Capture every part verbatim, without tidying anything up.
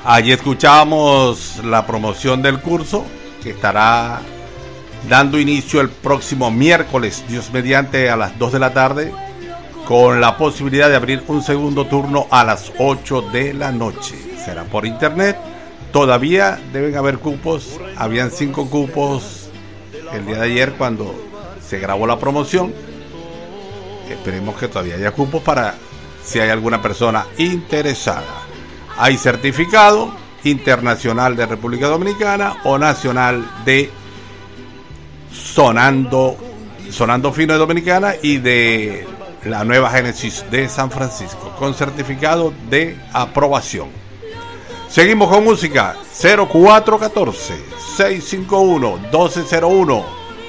Allí escuchamos la promoción del curso que estará dando inicio el próximo miércoles, Dios mediante, a las dos de la tarde, con la posibilidad de abrir un segundo turno a las ocho de la noche. Será por internet. Todavía deben haber cupos. Habían cinco cupos el día de ayer cuando se grabó la promoción. Esperemos que todavía haya cupos para si hay alguna persona interesada. Hay certificado internacional de República Dominicana o nacional de Sonando, Sonando Fino de Dominicana y de la Nueva Génesis de San Francisco, con certificado de aprobación. Seguimos con música. Cero cuatro uno cuatro, seis cinco uno, dos cero cero uno.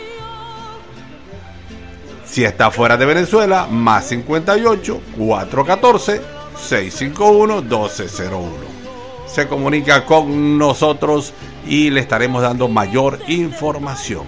Si está fuera de Venezuela, más cincuenta y ocho, cuatro uno cuatro, seis cinco uno, dos cero uno. Se comunica con nosotros y le estaremos dando mayor información.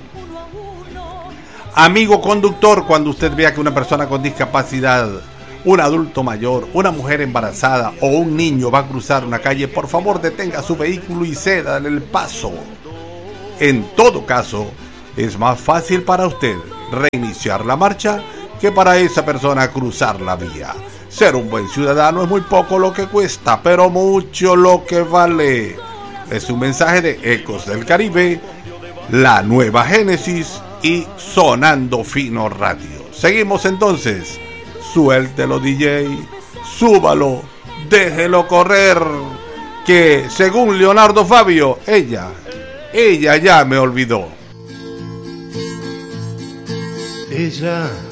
Amigo conductor, cuando usted vea que una persona con discapacidad, un adulto mayor, una mujer embarazada o un niño va a cruzar una calle, por favor detenga su vehículo y cédale el paso. En todo caso, es más fácil para usted reiniciar la marcha que para esa persona cruzar la vía. Ser un buen ciudadano es muy poco lo que cuesta, pero mucho lo que vale. Es un mensaje de Ecos del Caribe, la Nueva Génesis y Sonando Fino Radio. Seguimos entonces. Suéltelo, D J, súbalo, déjelo correr, que según Leonardo Fabio, ella, ella ya me olvidó. Ella